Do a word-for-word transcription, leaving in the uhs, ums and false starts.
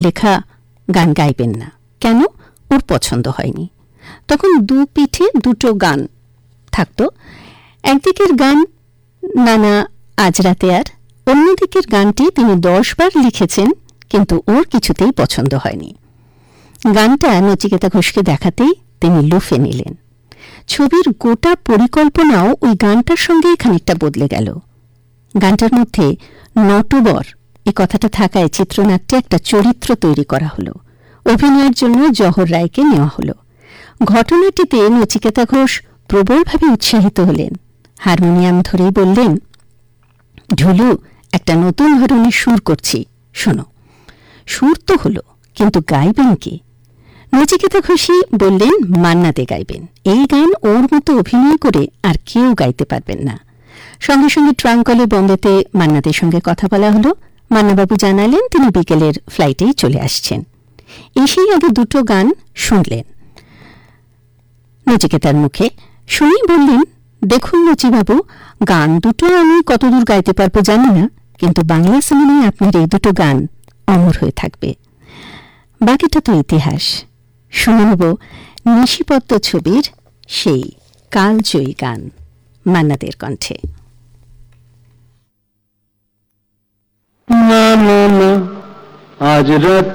লেখা গান গাইবেন না, কেন? ওর পছন্দ হয়নি। তখন দু পিঠে দুটো গান থাকতো, একদিকের গান নানা আজ রাতে আর, অন্যদিকের গানটি তিনি দশ বার লিখেছেন, কিন্তু ওর কিছুতেই পছন্দ হয়নি। গানটা নচিকেতা ঘোষকে দেখাতেই তিনি লুফে নিলেন। ছবির গোটা পরিকল্পনাও ওই গানটার সঙ্গেই খানিকটা বদলে গেল। গানটার মধ্যে নটবর এ কথাটা থাকায় চিত্রনাট্যে একটা চরিত্র তৈরি করা হলো। অভিনয়ের জন্য জহর রায়কে নেওয়া হলো। ঘটনাটিতে নচিকেতা ঘোষ প্রবলভাবে উৎসাহিত হলেন। হারমোনিয়াম ধরেই বললেন, ঢুলু, একটা নতুন ধরনের সুর করছি, শোনো। সুর তো হলো, কিন্তু গাইবেন কে? নচিকেতা ঘোষই বললেন, মান্না দে গাইবেন। এই গান ওর মতো অভিনয় করে আর কেউ গাইতে পারবেন না। সঙ্গে সঙ্গে ট্রাঙ্কলে বম্বেতে মান্নাদের সঙ্গে কথা বলা হলো। মান্নাবাবু জানালেন তিনি বিকেলের ফ্লাইটেই চলে আসছেন। এসেই আগে দুটো গান শুনলেন নচিকেতার মুখে। শুনেই বললেন, দেখুন নচিবাবু, গান দুটো আমি কতদূর গাইতে পারবো জানি না, কিন্তু বাংলা সিনেমায় আপনার এই দুটো গান অমর হয়ে থাকবে। বাকিটা তো ইতিহাস। শুনে নেব নিশিপদ্ম ছবির সেই কালজয়ী গান মান্নাদের কণ্ঠে। না না না, আজ রাত